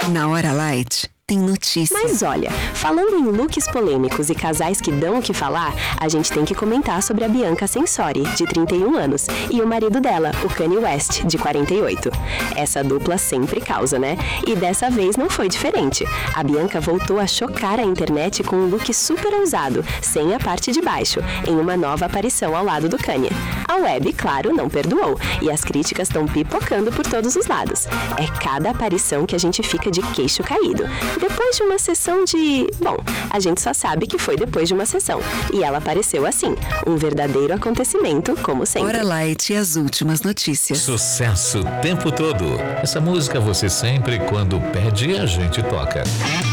Na Hora Light, tem notícia. Mas olha, falando em looks polêmicos e casais que dão o que falar, a gente tem que comentar sobre a Bianca Censori, de 31 anos, e o marido dela, o Kanye West, de 48. Essa dupla sempre causa, né? E dessa vez não foi diferente. A Bianca voltou a chocar a internet com um look super ousado, sem a parte de baixo, em uma nova aparição ao lado do Kanye. A web, claro, não perdoou, e as críticas estão pipocando por todos os lados. É cada aparição que a gente fica de queixo caído. Depois de uma sessão de... Bom, a gente só sabe que foi depois de uma sessão. E ela apareceu assim, um verdadeiro acontecimento, como sempre. Hora Light e as últimas notícias. Sucesso o tempo todo. Essa música você sempre, quando pede, a gente toca.